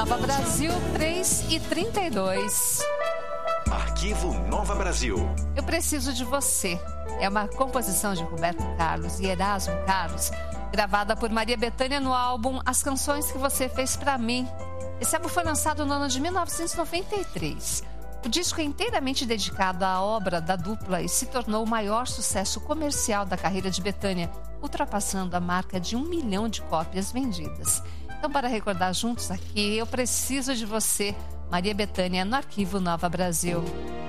Nova Brasil 3h32. Arquivo Nova Brasil. Eu Preciso de Você. É uma composição de Roberto Carlos e Erasmo Carlos, gravada por Maria Bethânia no álbum As Canções que Você Fez Pra Mim. Esse álbum foi lançado no ano de 1993. O disco é inteiramente dedicado à obra da dupla e se tornou o maior sucesso comercial da carreira de Bethânia, ultrapassando a marca de 1 milhão de cópias vendidas. Então, para recordar juntos aqui, Eu Preciso de Você, Maria Bethânia, no Arquivo Nova Brasil.